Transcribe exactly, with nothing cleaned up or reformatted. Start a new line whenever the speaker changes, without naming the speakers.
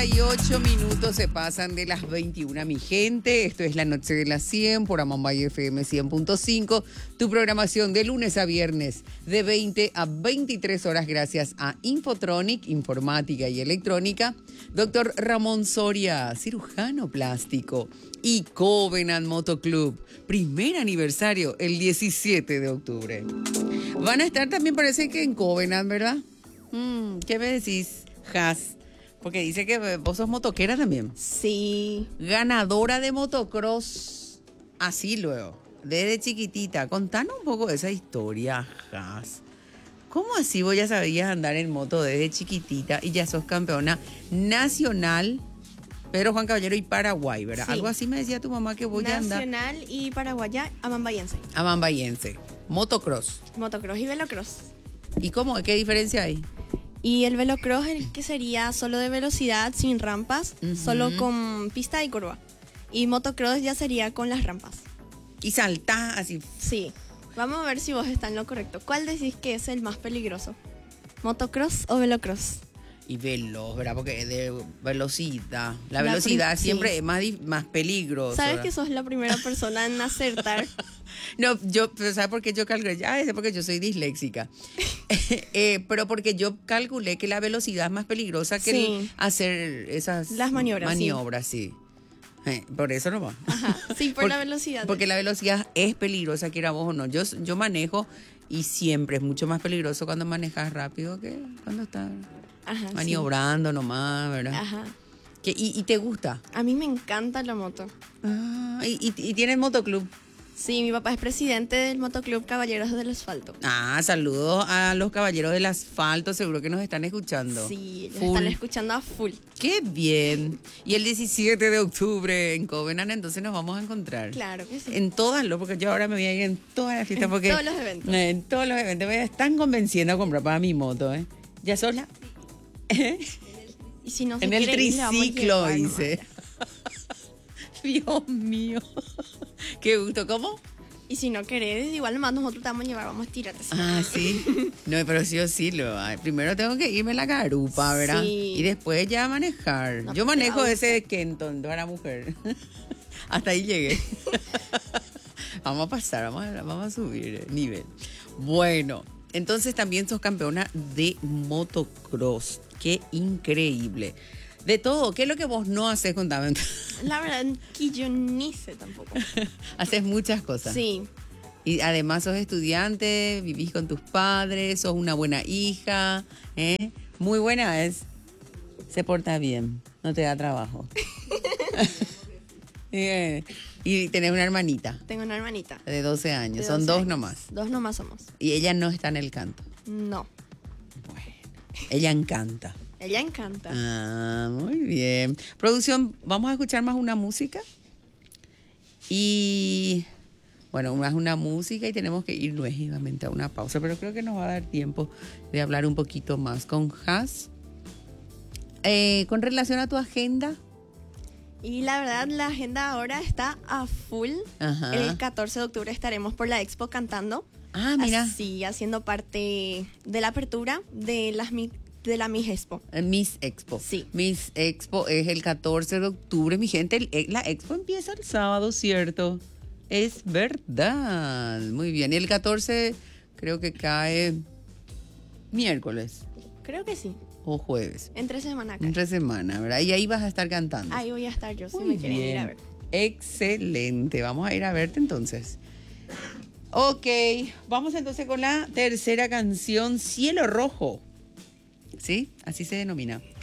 y ocho minutos se pasan de las veintiuna, mi gente. Esto es La Noche de las cien por Amambay F M cien punto cinco. Tu programación de lunes a viernes de veinte a veintitrés horas gracias a Infotronic, Informática y Electrónica. Doctor Ramón Soria, cirujano plástico. Y Covenant Motoclub, primer aniversario el diecisiete de octubre. Van a estar también, parece que en Covenant, ¿verdad? Mm, ¿Qué me decís, Has? Porque dice que vos sos motoquera también.
Sí.
Ganadora de motocross. Así luego, desde chiquitita. Contanos un poco de esa historia, Has. ¿Cómo así vos ya sabías andar en moto desde chiquitita y ya sos campeona nacional, Pedro Juan Caballero y Paraguay, ¿verdad?
Sí.
Algo así me decía tu mamá que voy a andar.
Nacional y paraguaya, amambayense.
Amambayense. Motocross.
Motocross y velocross.
¿Y cómo? ¿Qué diferencia hay?
Y el velocross, el que sería solo de velocidad, sin rampas,
Uh-huh.
solo con pista y curva. Y motocross ya sería con las rampas.
Y saltás así.
Sí. Vamos a ver si vos estás en lo correcto. ¿Cuál decís que es el más peligroso? ¿Motocross o velocross?
Y veloz, ¿verdad? Porque de velocidad. La,
La
velocidad
prim-
siempre
sí.
es más, di- más peligroso.
¿Sabes
¿verdad?
que sos la primera persona en acertar?
No, yo, pero ¿sabes por qué yo calculé? Ah, es porque yo soy disléxica. eh, pero porque yo calculé que la velocidad es más peligrosa que
Sí.
el hacer esas
Las maniobras, sí.
maniobras, sí. Eh, por eso no va.
Ajá. Sí, por,
Por-
la velocidad.
Porque la velocidad es peligrosa, quiera vos o no. Yo, yo manejo y siempre es mucho más peligroso cuando manejas rápido que cuando estás
Ajá,
maniobrando nomás,
sí.
¿verdad?
Ajá.
Que, y, ¿Y te gusta?
A mí me encanta la moto.
Ah, y, y, y tienes motoclub.
Sí, mi papá es presidente del Motoclub Caballeros del Asfalto.
Ah, saludos a los caballeros del asfalto, seguro que nos están escuchando.
Sí, ellos
Full.
están escuchando a full.
Qué bien. Y el diecisiete de octubre en Covenant, entonces nos vamos a encontrar.
Claro que sí.
En todas, lo porque yo ahora me voy a ir en todas las fiestas.
En
Porque
todos los eventos.
En todos los eventos. Me están convenciendo a comprar para mi moto, ¿eh? Ya sola.
Y si no se
En el
quiere ir, le vamos a
triciclo,
llevar
dice. Dios mío. Qué gusto. ¿Cómo?
Y si no querés, igual nomás nosotros te vamos a llevar, vamos a tirarte.
Ah, sí. No, pero sí o sí. Lo, ay, primero tengo que irme a la garupa, ¿verdad?
Sí.
Y después ya manejar.
No,
Yo
pero
manejo
te va a
ese de Kenton, de la mujer. Hasta ahí llegué. Vamos a pasar, vamos a, vamos a subir el nivel. Bueno, entonces también sos campeona de motocross. Qué increíble. De todo, ¿qué es lo que vos no haces? Contame.
La verdad que yo ni sé tampoco.
Haces muchas cosas.
Sí.
Y además sos estudiante, vivís con tus padres, sos una buena hija, ¿eh? Muy buena es. Se porta bien, no te da trabajo. Bien. Y tenés una hermanita
Tengo una hermanita.
de doce años,
de
son
doce
dos
años.
nomás.
Dos nomás somos.
Y ella no está en el canto.
No.
Bueno, ella encanta.
Ella encanta.
Ah, muy bien. Producción, vamos a escuchar más una música. Y bueno, más una música y tenemos que ir nuevamente a una pausa, pero creo que nos va a dar tiempo de hablar un poquito más con Has. Eh, con relación a tu agenda.
Y la verdad, la agenda ahora está a full.
Ajá.
El catorce de octubre estaremos por la expo cantando.
Ah, mira.
Así, haciendo parte de la apertura de, las, mi- de la Miss Expo.
Miss Expo.
Sí.
Miss Expo es el catorce de octubre, mi gente. El- la Expo empieza el sábado, ¿cierto? Es verdad. Muy bien. Y el catorce creo que cae miércoles
Creo que sí.
o jueves.
Entre semana acá.
Entre semana, ¿verdad? Y ahí vas a estar cantando.
Ahí voy a estar yo, si
Muy
me quieren ir
bien.
a ver.
Excelente. Vamos a ir a verte entonces. Ok, vamos entonces con la tercera canción, Cielo Rojo. ¿Sí? Así se denomina.